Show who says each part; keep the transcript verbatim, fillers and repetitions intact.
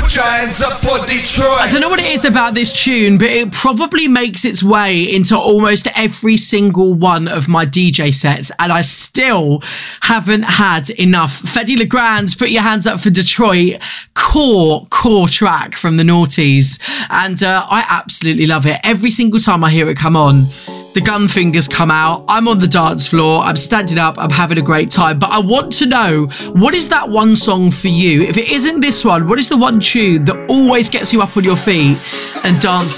Speaker 1: Put your hands up for Detroit.
Speaker 2: I don't know what it is about this tune, but it probably makes its way into almost every single one of my D J sets, and I still haven't had enough. Fedde Le Grand's Put Your Hands Up for Detroit, core, core track from the noughties, and uh, I absolutely love it. Every single time I hear it come on, the gun fingers come out, I'm on the dance floor, I'm standing up, I'm having a great time. But I want to know, what is that one song for you? If it isn't this one, what is the one tune that always gets you up on your feet and dancing?